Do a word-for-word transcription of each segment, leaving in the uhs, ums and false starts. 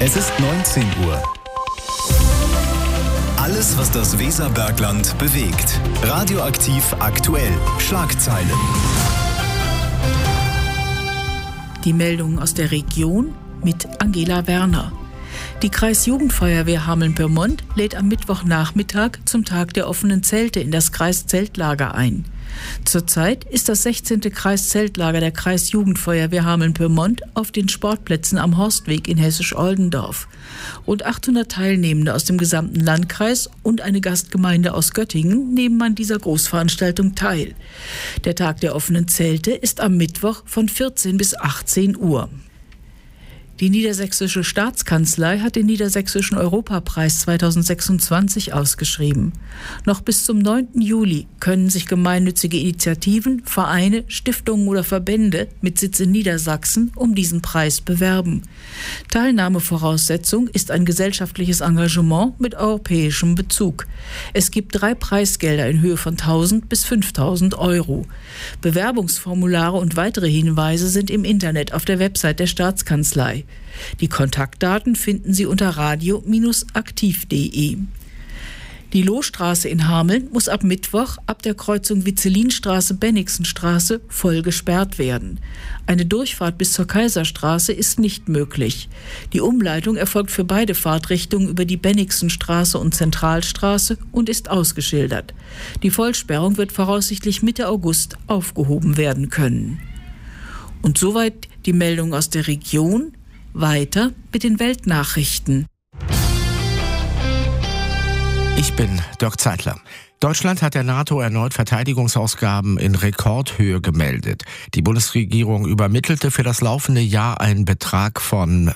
Es ist neunzehn Uhr. Alles, was das Weserbergland bewegt. Radioaktiv aktuell. Schlagzeilen. Die Meldungen aus der Region mit Angela Werner. Die Kreisjugendfeuerwehr Hameln-Pyrmont lädt am Mittwochnachmittag zum Tag der offenen Zelte in das Kreiszeltlager ein. Zurzeit ist das sechzehnte Kreiszeltlager der Kreisjugendfeuerwehr Hameln-Pyrmont auf den Sportplätzen am Horstweg in Hessisch-Olldendorf. Rund achthundert Teilnehmende aus dem gesamten Landkreis und eine Gastgemeinde aus Göttingen nehmen an dieser Großveranstaltung teil. Der Tag der offenen Zelte ist am Mittwoch von vierzehn bis achtzehn Uhr. Die Niedersächsische Staatskanzlei hat den Niedersächsischen Europapreis zweitausendsechsundzwanzig ausgeschrieben. Noch bis zum neunten Juli können sich gemeinnützige Initiativen, Vereine, Stiftungen oder Verbände mit Sitz in Niedersachsen um diesen Preis bewerben. Teilnahmevoraussetzung ist ein gesellschaftliches Engagement mit europäischem Bezug. Es gibt drei Preisgelder in Höhe von tausend bis fünftausend Euro. Bewerbungsformulare und weitere Hinweise sind im Internet auf der Website der Staatskanzlei. Die Kontaktdaten finden Sie unter radio Bindestrich aktiv punkt de. Die Lohstraße in Hameln muss ab Mittwoch ab der Kreuzung Witzelinstraße-Bennigsenstraße voll gesperrt werden. Eine Durchfahrt bis zur Kaiserstraße ist nicht möglich. Die Umleitung erfolgt für beide Fahrtrichtungen über die Bennigsenstraße und Zentralstraße und ist ausgeschildert. Die Vollsperrung wird voraussichtlich Mitte August aufgehoben werden können. Und soweit die Meldung aus der Region. Weiter mit den Weltnachrichten. Ich bin Dirk Zeitler. Deutschland hat der NATO erneut Verteidigungsausgaben in Rekordhöhe gemeldet. Die Bundesregierung übermittelte für das laufende Jahr einen Betrag von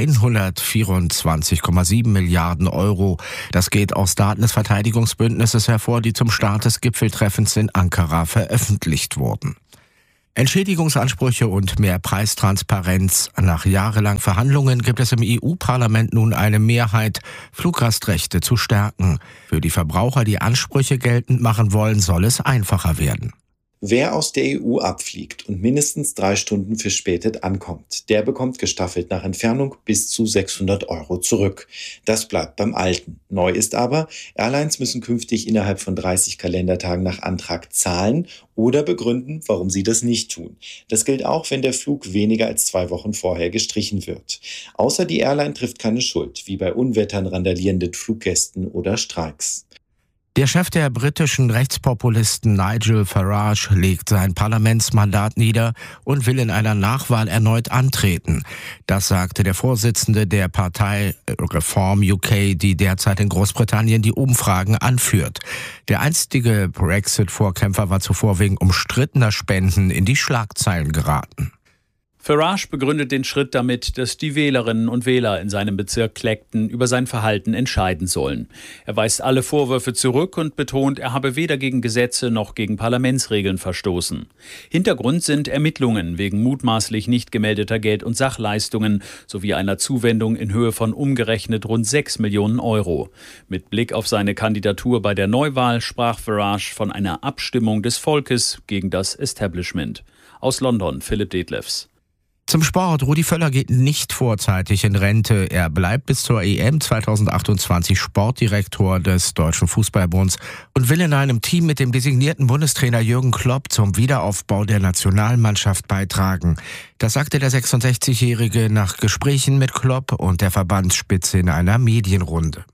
hundertvierundzwanzig Komma sieben Milliarden Euro. Das geht aus Daten des Verteidigungsbündnisses hervor, die zum Start des Gipfeltreffens in Ankara veröffentlicht wurden. Entschädigungsansprüche und mehr Preistransparenz. Nach jahrelangen Verhandlungen gibt es im E U-Parlament nun eine Mehrheit, Fluggastrechte zu stärken. Für die Verbraucher, die Ansprüche geltend machen wollen, soll es einfacher werden. Wer aus der E U abfliegt und mindestens drei Stunden verspätet ankommt, der bekommt gestaffelt nach Entfernung bis zu sechshundert Euro zurück. Das bleibt beim Alten. Neu ist aber, Airlines müssen künftig innerhalb von dreißig Kalendertagen nach Antrag zahlen oder begründen, warum sie das nicht tun. Das gilt auch, wenn der Flug weniger als zwei Wochen vorher gestrichen wird. Außer die Airline trifft keine Schuld, wie bei Unwettern, randalierenden Fluggästen oder Streiks. Der Chef der britischen Rechtspopulisten Nigel Farage legt sein Parlamentsmandat nieder und will in einer Nachwahl erneut antreten. Das sagte der Vorsitzende der Partei Reform U K, die derzeit in Großbritannien die Umfragen anführt. Der einstige Brexit-Vorkämpfer war zuvor wegen umstrittener Spenden in die Schlagzeilen geraten. Farage begründet den Schritt damit, dass die Wählerinnen und Wähler in seinem Bezirk Clacton über sein Verhalten entscheiden sollen. Er weist alle Vorwürfe zurück und betont, er habe weder gegen Gesetze noch gegen Parlamentsregeln verstoßen. Hintergrund sind Ermittlungen wegen mutmaßlich nicht gemeldeter Geld- und Sachleistungen sowie einer Zuwendung in Höhe von umgerechnet rund sechs Millionen Euro. Mit Blick auf seine Kandidatur bei der Neuwahl sprach Farage von einer Abstimmung des Volkes gegen das Establishment. Aus London, Philipp Detlefs. Zum Sport. Rudi Völler geht nicht vorzeitig in Rente. Er bleibt bis zur E M zweitausendachtundzwanzig Sportdirektor des Deutschen Fußballbunds und will in einem Team mit dem designierten Bundestrainer Jürgen Klopp zum Wiederaufbau der Nationalmannschaft beitragen. Das sagte der sechsundsechzigjährige nach Gesprächen mit Klopp und der Verbandsspitze in einer Medienrunde.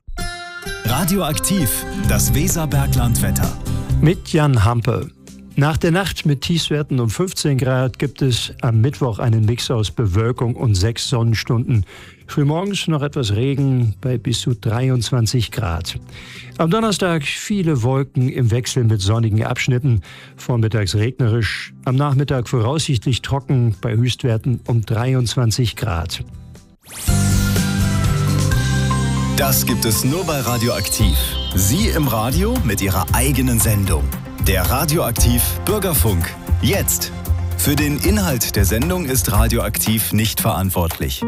Radioaktiv, das Weserberglandwetter. Mit Jan Hampe. Nach der Nacht mit Tiefstwerten um fünfzehn Grad gibt es am Mittwoch einen Mix aus Bewölkung und sechs Sonnenstunden. Frühmorgens noch etwas Regen bei bis zu dreiundzwanzig Grad. Am Donnerstag viele Wolken im Wechsel mit sonnigen Abschnitten. Vormittags regnerisch, am Nachmittag voraussichtlich trocken bei Höchstwerten um dreiundzwanzig Grad. Das gibt es nur bei Radioaktiv. Sie im Radio mit Ihrer eigenen Sendung. Der Radioaktiv Bürgerfunk. Jetzt. Für den Inhalt der Sendung ist Radioaktiv nicht verantwortlich.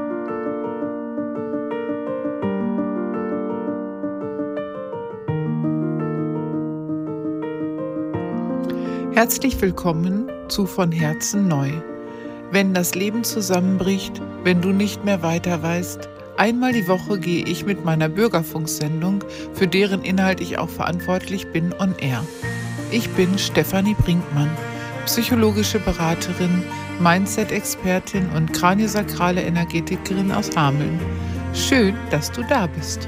Herzlich willkommen zu Von Herzen neu. Wenn das Leben zusammenbricht, wenn du nicht mehr weiter weißt, Einmal die Woche gehe ich mit meiner Bürgerfunksendung, für deren Inhalt ich auch verantwortlich bin, on air. Ich bin Stefanie Brinkmann, psychologische Beraterin, Mindset-Expertin und kraniosakrale Energetikerin aus Hameln. Schön, dass du da bist.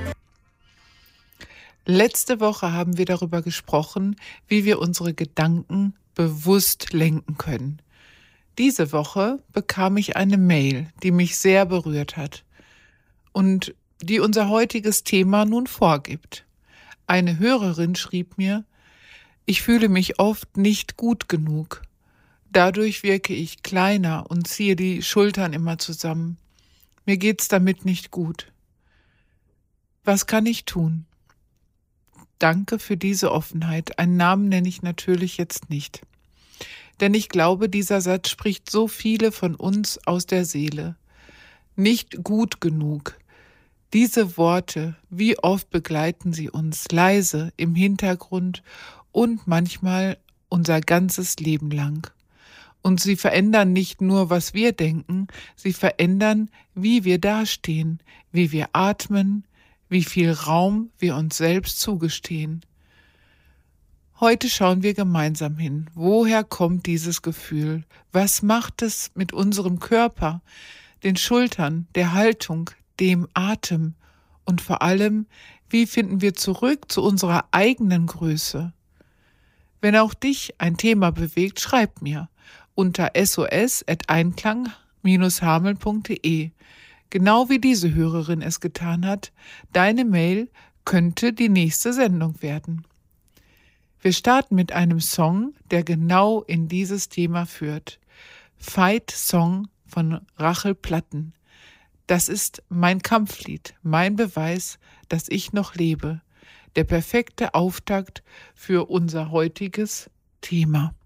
Letzte Woche haben wir darüber gesprochen, wie wir unsere Gedanken bewusst lenken können. Diese Woche bekam ich eine Mail, die mich sehr berührt hat und die unser heutiges Thema nun vorgibt. Eine Hörerin schrieb mir: Ich fühle mich oft nicht gut genug. Dadurch wirke ich kleiner und ziehe die Schultern immer zusammen. Mir geht's damit nicht gut. Was kann ich tun? Danke für diese Offenheit. Einen Namen nenne ich natürlich jetzt nicht. Denn ich glaube, dieser Satz spricht so viele von uns aus der Seele. Nicht gut genug. Diese Worte, wie oft begleiten sie uns leise im Hintergrund und manchmal unser ganzes Leben lang. Und sie verändern nicht nur, was wir denken, sie verändern, wie wir dastehen, wie wir atmen, wie viel Raum wir uns selbst zugestehen. Heute schauen wir gemeinsam hin. Woher kommt dieses Gefühl? Was macht es mit unserem Körper, den Schultern, der Haltung, dem Atem? Und vor allem, wie finden wir zurück zu unserer eigenen Größe? Wenn auch dich ein Thema bewegt, schreib mir unter s o s at einklang dash hameln punkt d e. Genau wie diese Hörerin es getan hat, deine Mail könnte die nächste Sendung werden. Wir starten mit einem Song, der genau in dieses Thema führt. Fight Song von Rachel Platten. Das ist mein Kampflied, mein Beweis, dass ich noch lebe. Der perfekte Auftakt für unser heutiges Thema.